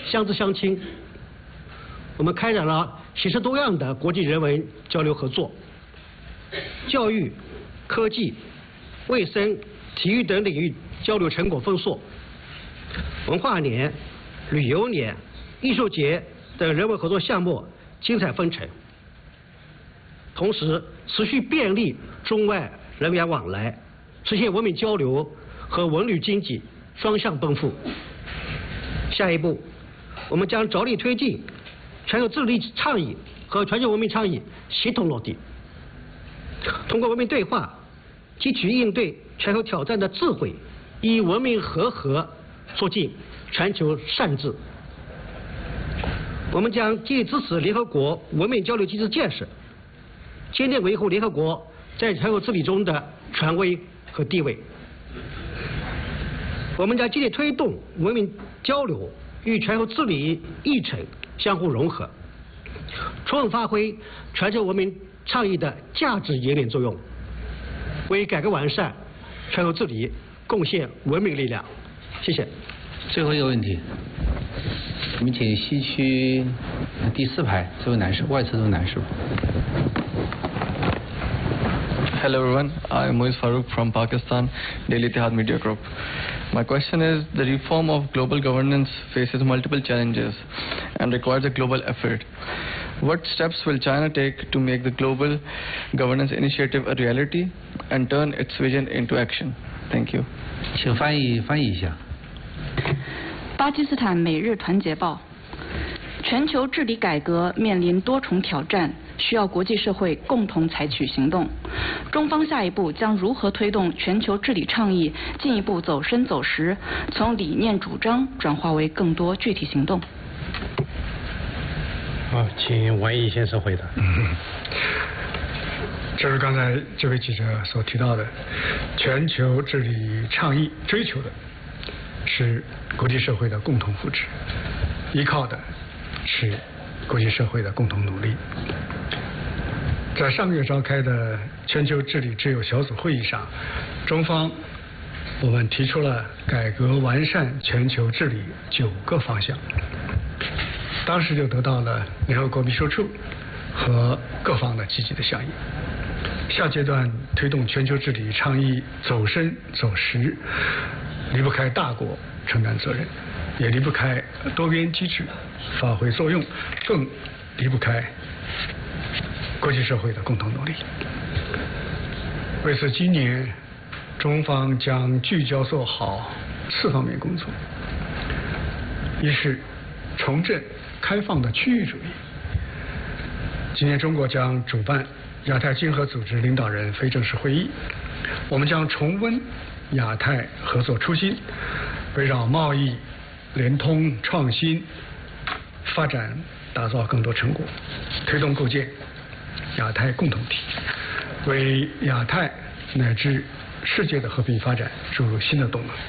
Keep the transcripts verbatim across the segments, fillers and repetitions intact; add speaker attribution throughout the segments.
Speaker 1: 相知相亲。我们开展了形式多样的国际人文交流合作，教育、科技、卫生、体育等领域交流成果丰硕，文化年、旅游年、艺术节等人文合作项目精彩纷呈。同时，持续便利中外人员往来，实现文明交流和文旅经济双向奔赴。下一步，我们将着力推进全球治理倡议和全球文明倡议协同落地，通过文明对话，汲取应对全球挑战的智慧，以文明和合促进全球善治。我们将积极支持联合国文明交流机制建设，坚定维护联合国在全球治理中的权威和地位。我们将积极推动文明交流与全球治理议程相互融合，充分发挥全球文明倡议的价值引领作用，为改革完善全球治理贡献文明力量。谢谢。
Speaker 2: 最后一个问题，我们请西区第四排这位男士，外侧这位男士。
Speaker 3: Hello everyone, I am Moiz Farooq from Pakistan, Daily Ittihad Media Group. My question is, the reform of global governance faces multiple challenges and requires a global effort. What steps will China take to make the global governance initiative a reality and turn its vision into action? Thank you.
Speaker 2: 请翻译翻译一下。
Speaker 4: 巴基斯坦每日团结报：全球治理改革面临多重挑战，需要国际社会共同采取行动。中方下一步将如何推动全球治理倡议进一步走深走实，从理念主张转化为更多具体行动？
Speaker 5: 好，请王毅先生回答。
Speaker 6: 正如刚才这位记者所提到的，全球治理倡议追求的是国际社会的共同福祉，依靠的是国际社会的共同努力。在上个月召开的全球治理之友小组会议上，中方我们提出了改革完善全球治理九个方向，当时就得到了联合国秘书处和各方的积极的响应。下阶段推动全球治理倡议走深走实，离不开大国承担责任，也离不开多边机制发挥作用，更离不开国际社会的共同努力。为此，今年中方将聚焦做好四方面工作：一是重振开放的区域主义。今年中国将主办亚太经合组织领导人非正式会议，我们将重温亚太合作初心，围绕贸易、联通、创新、发展打造更多成果，推动构建亚太共同体，为亚太乃至世界的和平发展注入新的动能。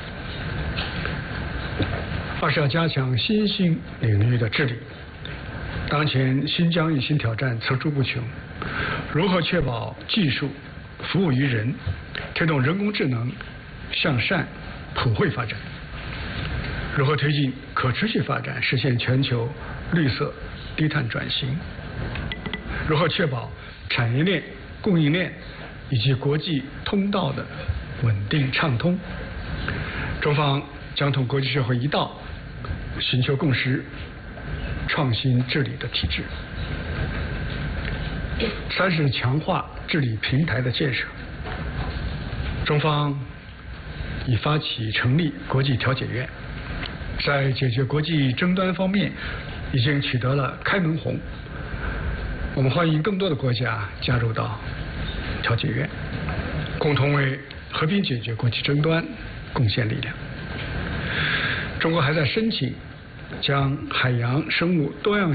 Speaker 6: 二是要加强新兴领域的治理。当前新疆域新挑战层出不穷，如何确保技术服务于人，推动人工智能向善普惠发展？如何推进可持续发展，实现全球绿色低碳转型？如何确保产业链、供应链以及国际通道的稳定畅通？中方将同国际社会一道，寻求共识，创新治理的体制。三是强化治理平台的建设。中方已发起成立国际调解院，在解决国际争端方面已经取得了开门红。我们欢迎更多的国家加入到调解院，共同为和平解决国际争端贡献力量。中国还在申请将海洋生物多样